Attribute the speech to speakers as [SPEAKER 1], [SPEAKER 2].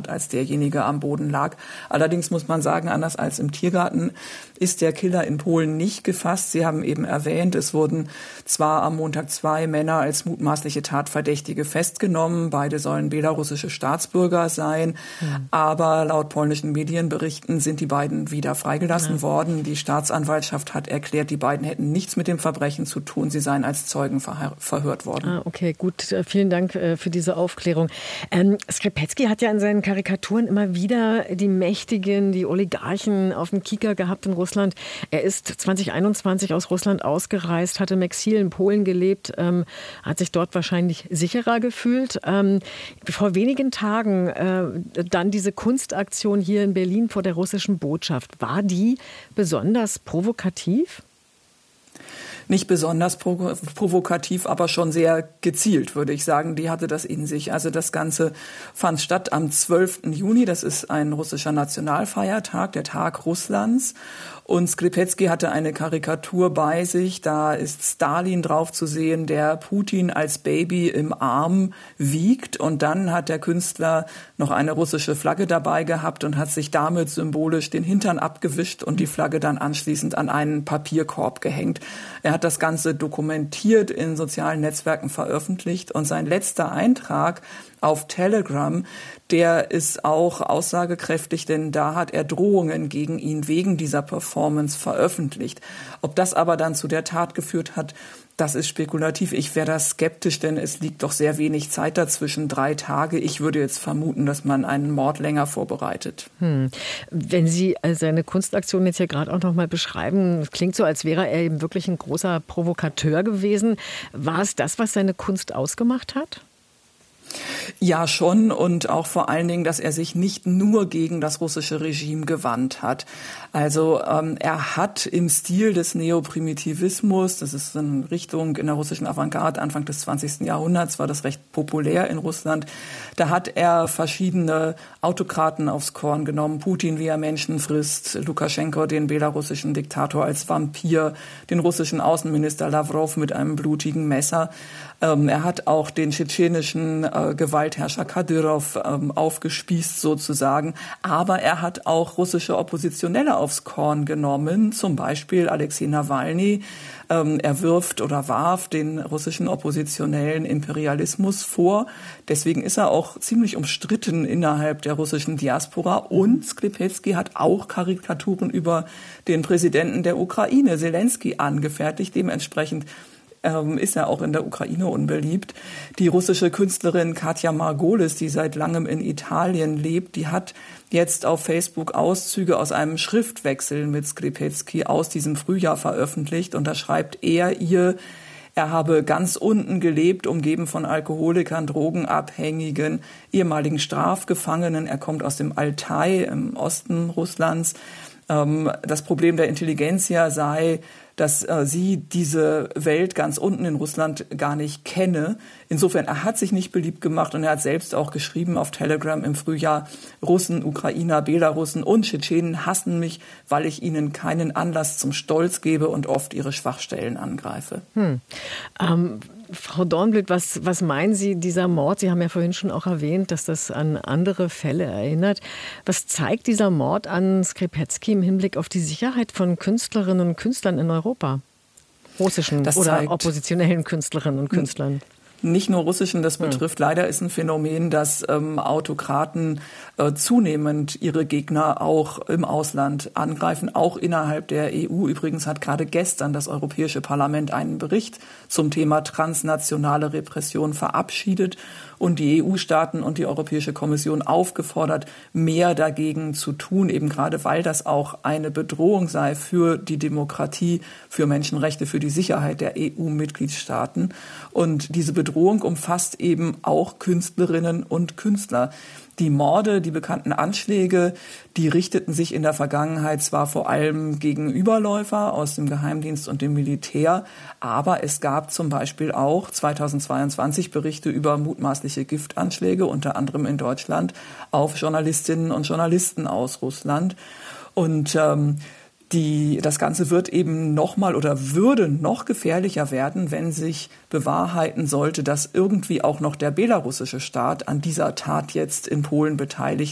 [SPEAKER 1] hat, als derjenige am Boden lag. Allerdings muss man sagen, anders als im Tiergarten ist der Killer in Polen nicht gefasst. Sie haben eben erwähnt, es wurden zwar am Montag 2 Männer als mutmaßliche Tatverdächtige festgenommen. Beide sollen belarussische Staatsbürger sein. Aber laut polnischen Medienberichten sind die beiden wieder freigelassen worden. Die Staatsanwaltschaft hat erklärt, die beiden hätten nichts mit dem Verbrechen zu tun. Sie seien als Zeugen verhört worden.
[SPEAKER 2] Okay, gut. Vielen Dank für diese Aufklärung. Skripecki hat ja in seinen Karikaturen immer wieder die Mächtigen, die Oligarchen auf dem Kieker gehabt in Russland. Er ist 2021 aus Russland ausgereist, hatte im Exil in Polen gelebt, hat sich dort wahrscheinlich sicherer gefühlt. Vor wenigen Tagen dann diese Kunstaktion hier in Berlin vor der russischen Botschaft. War die besonders provokativ?
[SPEAKER 1] Nicht besonders provokativ, aber schon sehr gezielt, würde ich sagen. Die hatte das in sich. Also das Ganze fand statt am 12. Juni. Das ist ein russischer Nationalfeiertag, der Tag Russlands. Und Skripecki hatte eine Karikatur bei sich. Da ist Stalin drauf zu sehen, der Putin als Baby im Arm wiegt. Und dann hat der Künstler noch eine russische Flagge dabei gehabt und hat sich damit symbolisch den Hintern abgewischt und die Flagge dann anschließend an einen Papierkorb gehängt. Er hat das Ganze dokumentiert, in sozialen Netzwerken veröffentlicht. Und sein letzter Eintrag auf Telegram, der ist auch aussagekräftig, denn da hat er Drohungen gegen ihn wegen dieser Performance veröffentlicht. Ob das aber dann zu der Tat geführt hat, das ist spekulativ. Ich wäre da skeptisch, denn es liegt doch sehr wenig Zeit dazwischen, 3 Tage. Ich würde jetzt vermuten, dass man einen Mord länger vorbereitet.
[SPEAKER 2] Wenn Sie seine Kunstaktion jetzt hier gerade auch noch mal beschreiben, es klingt so, als wäre er eben wirklich ein großer Provokateur gewesen. War es das, was seine Kunst ausgemacht hat?
[SPEAKER 1] Ja, schon, und auch vor allen Dingen, dass er sich nicht nur gegen das russische Regime gewandt hat. Also er hat im Stil des Neoprimitivismus, das ist eine Richtung in der russischen Avantgarde, Anfang des 20. Jahrhunderts war das recht populär in Russland, da hat er verschiedene Autokraten aufs Korn genommen. Putin, wie er Menschen frisst, Lukaschenko, den belarussischen Diktator als Vampir, den russischen Außenminister Lavrov mit einem blutigen Messer. Er hat auch den tschetschenischen Gewaltherrscher Kadyrov aufgespießt sozusagen. Aber er hat auch russische Oppositionelle aufs Korn genommen, zum Beispiel Alexei Nawalny. Er wirft oder warf den russischen Oppositionellen Imperialismus vor. Deswegen ist er auch ziemlich umstritten innerhalb der russischen Diaspora. Und Skripecki hat auch Karikaturen über den Präsidenten der Ukraine, Selenskyj, angefertigt. Dementsprechend ist er auch in der Ukraine unbeliebt. Die russische Künstlerin Katja Margolis, die seit langem in Italien lebt, die hat jetzt auf Facebook Auszüge aus einem Schriftwechsel mit Skripecki aus diesem Frühjahr veröffentlicht. Und da schreibt er habe ganz unten gelebt, umgeben von Alkoholikern, Drogenabhängigen, ehemaligen Strafgefangenen. Er kommt aus dem Altai im Osten Russlands. Das Problem der Intelligenzia sei, dass sie diese Welt ganz unten in Russland gar nicht kenne. Insofern, er hat sich nicht beliebt gemacht und er hat selbst auch geschrieben auf Telegram im Frühjahr, Russen, Ukrainer, Belarussen und Tschetschenen hassen mich, weil ich ihnen keinen Anlass zum Stolz gebe und oft ihre Schwachstellen angreife.
[SPEAKER 2] Frau Dornblit, was meinen Sie, dieser Mord? Sie haben ja vorhin schon auch erwähnt, dass das an andere Fälle erinnert. Was zeigt dieser Mord an Skripecki im Hinblick auf die Sicherheit von Künstlerinnen und Künstlern in Europa? Russischen oder oppositionellen Künstlerinnen und Künstlern?
[SPEAKER 1] Nicht nur russischen, das betrifft leider ist ein Phänomen, dass Autokraten zunehmend ihre Gegner auch im Ausland angreifen, auch innerhalb der EU. Übrigens hat gerade gestern das Europäische Parlament einen Bericht zum Thema transnationale Repression verabschiedet und die EU-Staaten und die Europäische Kommission aufgefordert, mehr dagegen zu tun, eben gerade weil das auch eine Bedrohung sei für die Demokratie, für Menschenrechte, für die Sicherheit der EU-Mitgliedstaaten. Und diese Bedrohung umfasst eben auch Künstlerinnen und Künstler. Die Morde, die bekannten Anschläge, die richteten sich in der Vergangenheit zwar vor allem gegen Überläufer aus dem Geheimdienst und dem Militär, aber es gab zum Beispiel auch 2022 Berichte über mutmaßliche Giftanschläge, unter anderem in Deutschland, auf Journalistinnen und Journalisten aus Russland. Und das Ganze wird eben nochmal oder würde noch gefährlicher werden, wenn sich bewahrheiten sollte, dass irgendwie auch noch der belarussische Staat an dieser Tat jetzt in Polen beteiligt